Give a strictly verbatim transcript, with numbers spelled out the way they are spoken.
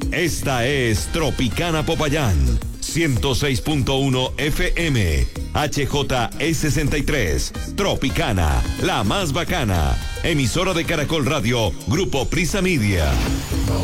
Esta es Tropicana Popayán, ciento seis punto uno F M, H J E sesenta y tres, Tropicana, la más bacana, emisora de Caracol Radio, Grupo Prisa Media.